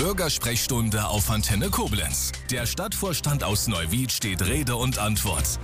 Bürgersprechstunde auf Antenne Koblenz. Der Stadtvorstand aus Neuwied steht Rede und Antwort.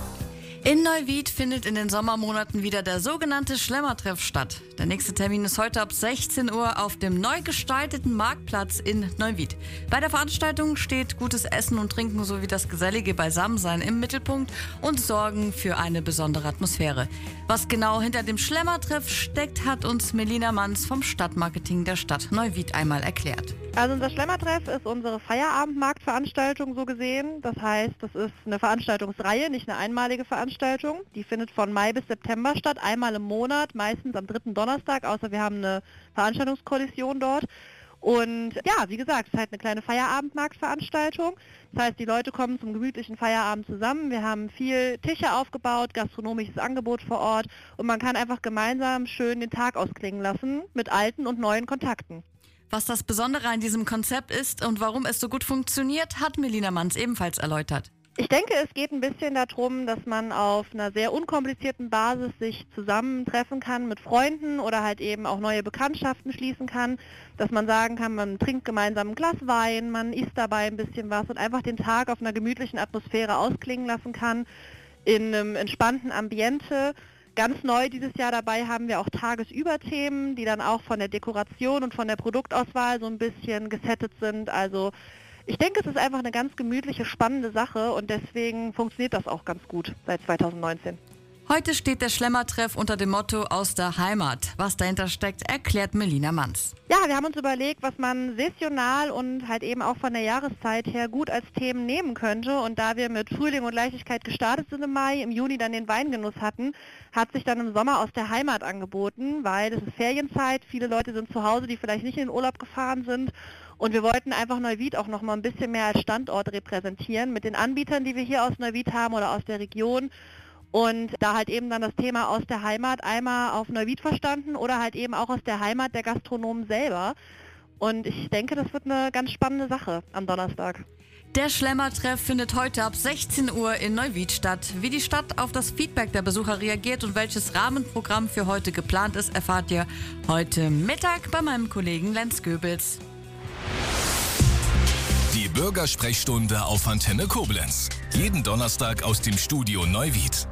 In Neuwied findet in den Sommermonaten wieder der sogenannte Schlemmertreff statt. Der nächste Termin ist heute ab 16 Uhr auf dem neu gestalteten Marktplatz in Neuwied. Bei der Veranstaltung steht gutes Essen und Trinken sowie das gesellige Beisammensein im Mittelpunkt und sorgen für eine besondere Atmosphäre. Was genau hinter dem Schlemmertreff steckt, hat uns Melina Manns vom Stadtmarketing der Stadt Neuwied einmal erklärt. Also unser Schlemmertreff ist unsere Feierabendmarktveranstaltung so gesehen. Das heißt, das ist eine Veranstaltungsreihe, nicht eine einmalige Veranstaltung. Die findet von Mai bis September statt, einmal im Monat, meistens am 3. Donnerstag, außer wir haben eine Veranstaltungskollision dort. Und ja, wie gesagt, es ist halt eine kleine Feierabendmarktveranstaltung. Das heißt, die Leute kommen zum gemütlichen Feierabend zusammen. Wir haben viel Tische aufgebaut, gastronomisches Angebot vor Ort und man kann einfach gemeinsam schön den Tag ausklingen lassen mit alten und neuen Kontakten. Was das Besondere an diesem Konzept ist und warum es so gut funktioniert, hat Melina Manns ebenfalls erläutert. Ich denke, es geht ein bisschen darum, dass man auf einer sehr unkomplizierten Basis sich zusammentreffen kann mit Freunden oder halt eben auch neue Bekanntschaften schließen kann, dass man sagen kann, man trinkt gemeinsam ein Glas Wein, man isst dabei ein bisschen was und einfach den Tag auf einer gemütlichen Atmosphäre ausklingen lassen kann, in einem entspannten Ambiente. Ganz neu dieses Jahr dabei haben wir auch Tagesüberthemen, die dann auch von der Dekoration und von der Produktauswahl so ein bisschen gesettet sind. Also ich denke, es ist einfach eine ganz gemütliche, spannende Sache und deswegen funktioniert das auch ganz gut seit 2019. Heute steht der Schlemmertreff unter dem Motto „Aus der Heimat". Was dahinter steckt, erklärt Melina Manns. Ja, wir haben uns überlegt, was man saisonal und halt eben auch von der Jahreszeit her gut als Themen nehmen könnte. Und da wir mit Frühling und Leichtigkeit gestartet sind im Mai, im Juni dann den Weingenuss hatten, hat sich dann im Sommer Aus der Heimat angeboten, weil es ist Ferienzeit, viele Leute sind zu Hause, die vielleicht nicht in den Urlaub gefahren sind. Und wir wollten einfach Neuwied auch noch mal ein bisschen mehr als Standort repräsentieren mit den Anbietern, die wir hier aus Neuwied haben oder aus der Region. Und da halt eben dann das Thema aus der Heimat einmal auf Neuwied verstanden oder halt eben auch aus der Heimat der Gastronomen selber. Und ich denke, das wird eine ganz spannende Sache am Donnerstag. Der Schlemmertreff findet heute ab 16 Uhr in Neuwied statt. Wie die Stadt auf das Feedback der Besucher reagiert und welches Rahmenprogramm für heute geplant ist, erfahrt ihr heute Mittag bei meinem Kollegen Lenz Goebels. Die Bürgersprechstunde auf Antenne Koblenz. Jeden Donnerstag aus dem Studio Neuwied.